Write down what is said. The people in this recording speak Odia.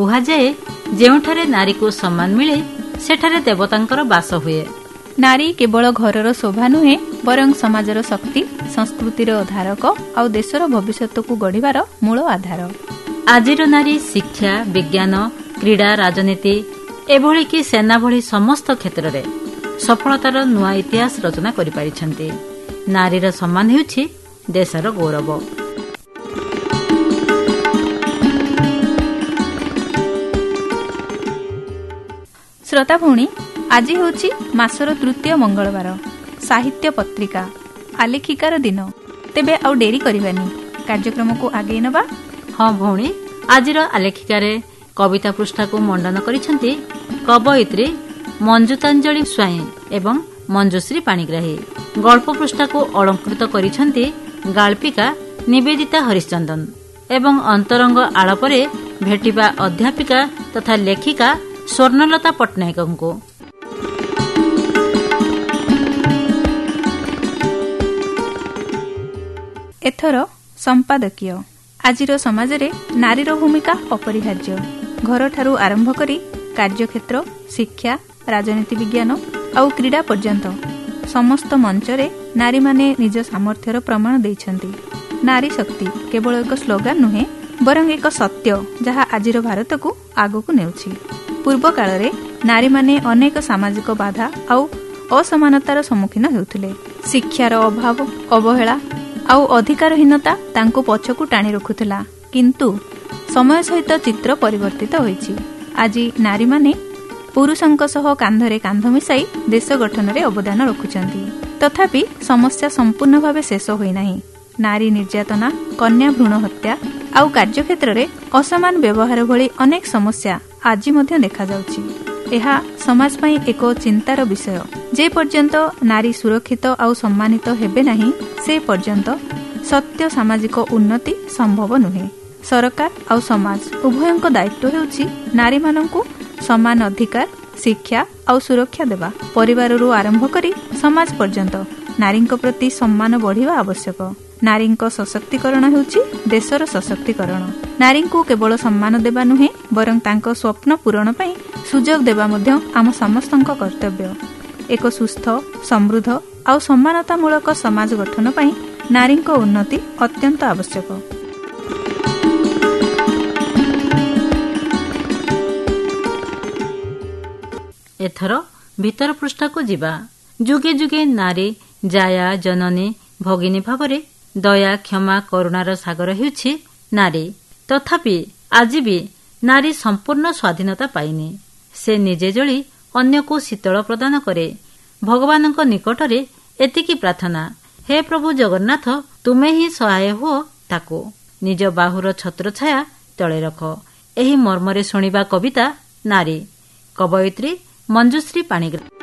କୁହାଯାଏ ଯେଉଁଠାରେ ନାରୀକୁ ସମ୍ମାନ ମିଳେ ସେଠାରେ ଦେବତାଙ୍କର ବାସ ହୁଏ। ନାରୀ କେବଳ ଘରର ଶୋଭା ନୁହେଁ ବରଂ ସମାଜର ଶକ୍ତି, ସଂସ୍କୃତିର ଧାରକ ଆଉ ଦେଶର ଭବିଷ୍ୟତକୁ ଗଢ଼ିବାର ମୂଳ ଆଧାର। ଆଜିର ନାରୀ ଶିକ୍ଷା, ବିଜ୍ଞାନ, କ୍ରୀଡ଼ା, ରାଜନୀତି ଏଭଳିକି ସେନା ଭଳି ସମସ୍ତ କ୍ଷେତ୍ରରେ ସଫଳତାର ନୂଆ ଇତିହାସ ରଚନା କରିପାରିଛନ୍ତି। ନାରୀର ସମ୍ମାନ ହେଉଛି ଦେଶର ଗୌରବ। ଶ୍ରୋତା ଭଉଣୀ, ଆଜି ହେଉଛି ମାସର ତୃତୀୟ ମଙ୍ଗଳବାର। ସାହିତ୍ୟ ପତ୍ରିକା ଆଲେଖିକାର ଦିନ। ତେବେ ଆଉ ଡେରି କରିବାନି, କାର୍ଯ୍ୟକ୍ରମକୁ ଆଗେଇ ନେବା। ହଁ ଭଉଣୀ, ଆଜିର ଆଲେଖିକାରେ କବିତା ପୃଷ୍ଠାକୁ ମଣ୍ଡନ କରିଛନ୍ତି କବୟିତ୍ରୀ ମଞ୍ଜୁତାଞ୍ଜଳି ସ୍ୱାଇଁ ଏବଂ ମଞ୍ଜୁଶ୍ରୀ ପାଣିଗ୍ରାହୀ। ଗଳ୍ପ ପୃଷ୍ଠାକୁ ଅଳଙ୍କୃତ କରିଛନ୍ତି ଗାଳ୍ପିକା ନିବେଦିତା ହରିଶ୍ଚନ୍ଦନ ଏବଂ ଅନ୍ତରଙ୍ଗ ଆଳପରେ ଭେଟିବା ଅଧ୍ୟାପିକା ତଥା ଲେଖିକା ସ୍ୱର୍ଣ୍ଣଲତା ପଟ୍ଟନାୟକଙ୍କୁ। ଏଥର ସମ୍ପାଦକୀୟ। ଆଜିର ସମାଜରେ ନାରୀର ଭୂମିକା ଅପରିହାର୍ଯ୍ୟ। ଘରଠାରୁ ଆରମ୍ଭ କରି କାର୍ଯ୍ୟକ୍ଷେତ୍ର, ଶିକ୍ଷା, ରାଜନୀତି ବିଜ୍ଞାନ ଆଉ କ୍ରୀଡ଼ା ପର୍ଯ୍ୟନ୍ତ ସମସ୍ତ ମଞ୍ଚରେ ନାରୀମାନେ ନିଜ ସାମର୍ଥ୍ୟର ପ୍ରମାଣ ଦେଇଛନ୍ତି। ନାରୀ ଶକ୍ତି କେବଳ ଏକ ସ୍ଲୋଗାନ ନୁହେଁ ବରଂ ଏକ ସତ୍ୟ ଯାହା ଆଜିର ଭାରତକୁ ଆଗକୁ ନେଉଛି। ପୂର୍ବ କାଳରେ ନାରୀମାନେ ଅନେକ ସାମାଜିକ ବାଧା ଆଉ ଅସମାନତାର ସମ୍ମୁଖୀନ ହେଉଥିଲେ। ଶିକ୍ଷାର ଅଭାବ, ଅବହେଳା ଆଉ ଅଧିକାରହୀନତା ତାଙ୍କୁ ପଛକୁ ଟାଣି ରଖୁଥିଲା। କିନ୍ତୁ ସମୟ ସହିତ ଚିତ୍ର ପରିବର୍ତ୍ତିତ ହୋଇଛି। ଆଜି ନାରୀମାନେ ପୁରୁଷଙ୍କ ସହ କାନ୍ଧରେ କାନ୍ଧ ମିଶାଇ ଦେଶ ଗଠନରେ ଅବଦାନ ରଖୁଛନ୍ତି। ତଥାପି ସମସ୍ୟା ସମ୍ପୂର୍ଣ୍ଣ ଭାବେ ଶେଷ ହୋଇନାହିଁ। ନାରୀ ନିର୍ଯାତନା, କନ୍ୟା ଭ୍ରୂଣ ହତ୍ୟା ଆଉ କାର୍ଯ୍ୟକ୍ଷେତ୍ରରେ ଅସମାନ ବ୍ୟବହାର ଭଳି ଅନେକ ସମସ୍ୟା ଆଜି ମଧ୍ୟ ଦେଖାଯାଉଛି। ଏହା ସମାଜ ପାଇଁ ଏକ ଚିନ୍ତାର ବିଷୟ। ଯେ ପର୍ଯ୍ୟନ୍ତ ନାରୀ ସୁରକ୍ଷିତ ଆଉ ସମ୍ମାନିତ ହେବେ ନାହିଁ ସେ ପର୍ଯ୍ୟନ୍ତ ସତ୍ୟ ସାମାଜିକ ଉନ୍ନତି ସମ୍ଭବ ନୁହେଁ। ସରକାର ଆଉ ସମାଜ ଉଭୟଙ୍କ ଦାୟିତ୍ୱ ହେଉଛି ନାରୀମାନଙ୍କୁ ସମାନ ଅଧିକାର, ଶିକ୍ଷା ଆଉ ସୁରକ୍ଷା ଦେବା। ପରିବାରରୁ ଆରମ୍ଭ କରି ସମାଜ ପର୍ଯ୍ୟନ୍ତ ନାରୀଙ୍କ ପ୍ରତି ସମ୍ମାନ ବଢ଼ିବା ଆବଶ୍ୟକ। ନାରୀଙ୍କ ସଶକ୍ତିକରଣ ହେଉଛି ଦେଶର ସଶକ୍ତିକରଣ। ନାରୀଙ୍କୁ କେବଳ ସମ୍ମାନ ଦେବା ନୁହେଁ ବରଂ ତାଙ୍କ ସ୍ୱପ୍ନ ପୂରଣ ପାଇଁ ସୁଯୋଗ ଦେବା ମଧ୍ୟ ଆମ ସମସ୍ତଙ୍କ କର୍ତ୍ତବ୍ୟ। ଏକ ସୁସ୍ଥ, ସମୃଦ୍ଧ ଆଉ ସମ୍ମାନତାମୂଳକ ସମାଜ ଗଠନ ପାଇଁ ନାରୀଙ୍କ ଉନ୍ନତି ଅତ୍ୟନ୍ତ ଆବଶ୍ୟକ। ଏଥର ଭିତର ପୃଷ୍ଠାକୁ ଯିବା। ଯୁଗେ ଯୁଗେ ନାରୀ ଜାୟା, ଜନନୀ, ଭଗିନୀ ଭାବରେ ଦୟା, କ୍ଷମା, କରୁଣାର ସାଗର ହେଉଛି ନାରୀ। ତଥାପି ଆଜି ବି ନାରୀ ସମ୍ପୂର୍ଣ୍ଣ ସ୍ୱାଧୀନତା ପାଇନି। ସେ ନିଜେ ଜଳି ଅନ୍ୟକୁ ଶୀତଳ ପ୍ରଦାନ କରେ। ଭଗବାନଙ୍କ ନିକଟରେ ଏତିକି ପ୍ରାର୍ଥନା, ହେ ପ୍ରଭୁ ଜଗନ୍ନାଥ, ତୁମେ ହିଁ ସହାୟ ହୁଅ ତାକୁ, ନିଜ ବାହୁର ଛତ୍ରଛାୟା ତଳେ ରଖ। ଏହି ମର୍ମରେ ଶୁଣିବା କବିତା ନାରୀ, କବୟିତ୍ରୀ ମଞ୍ଜୁଶ୍ରୀ ପାଣିଗ୍ରାହୀ।